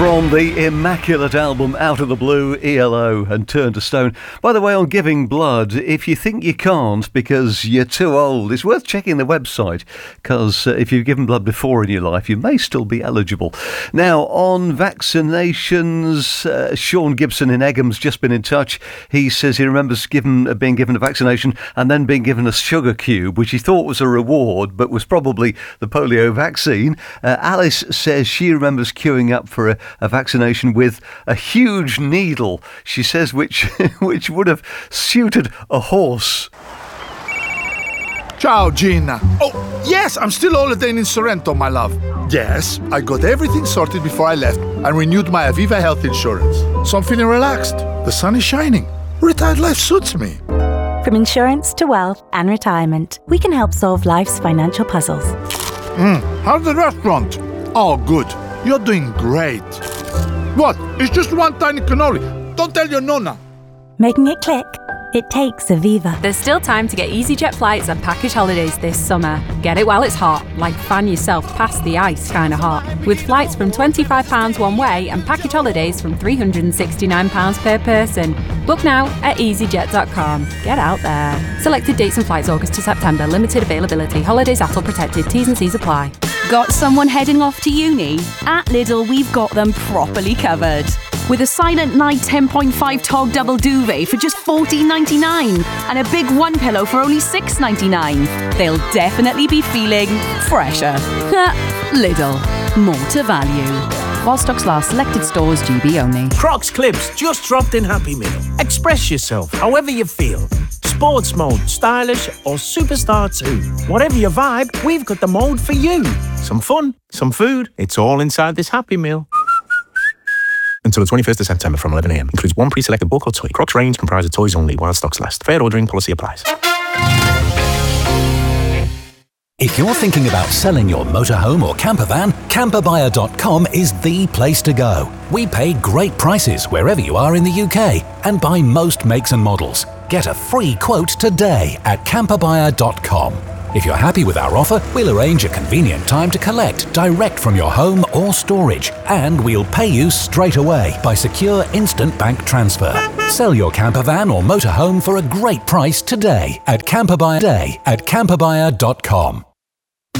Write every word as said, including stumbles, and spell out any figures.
From the immaculate album Out of the Blue, E L O and Turn to Stone. By the way, on giving blood, if you think you can't because you're too old, it's worth checking the website, because uh, if you've given blood before in your life, you may still be eligible. Now, on vaccinations, uh, Sean Gibson in Eggham's just been in touch. He says he remembers given, uh, being given a vaccination and then being given a sugar cube, which he thought was a reward, but was probably the polio vaccine. Uh, Alice says she remembers queuing up for a a vaccination with a huge needle, she says, which which would have suited a horse. Ciao, Gina. Oh, yes, I'm still holidaying in Sorrento, my love. Yes, I got everything sorted before I left and renewed my Aviva health insurance. So I'm feeling relaxed. The sun is shining. Retired life suits me. From insurance to wealth and retirement, we can help solve life's financial puzzles. Mm, how's the restaurant? Oh, good. You're doing great. What? It's just one tiny cannoli. Don't tell your nonna. Making it click? It takes Aviva. There's still time to get EasyJet flights and package holidays this summer. Get it while it's hot, like fan yourself past the ice kind of hot. With flights from twenty-five pounds one way and package holidays from three hundred sixty-nine pounds per person. Book now at easyjet dot com. Get out there. Selected dates and flights August to September. Limited availability. Holidays A T L protected. T's and C's apply. Got someone heading off to uni? At Lidl, we've got them properly covered. With a Silent Night ten point five Tog double duvet for just fourteen ninety-nine and a big one pillow for only six ninety-nine. They'll definitely be feeling fresher. Lidl, more to value. While stocks last, selected stores, G B only. Crocs Clips just dropped in Happy Meal. Express yourself however you feel. Sports mode, stylish or superstar too. Whatever your vibe, we've got the mode for you. Some fun, some food, it's all inside this Happy Meal. Until the twenty-first of September from eleven a m. Includes one pre-selected book or toy. Crocs range comprised of toys only while stocks last. Fair ordering policy applies. If you're thinking about selling your motorhome or camper van, camper buyer dot com is the place to go. We pay great prices wherever you are in the U K and buy most makes and models. Get a free quote today at camper buyer dot com. If you're happy with our offer, we'll arrange a convenient time to collect direct from your home or storage, and we'll pay you straight away by secure instant bank transfer. Sell your camper van or motorhome for a great price today at camper buyer at camper buyer dot com.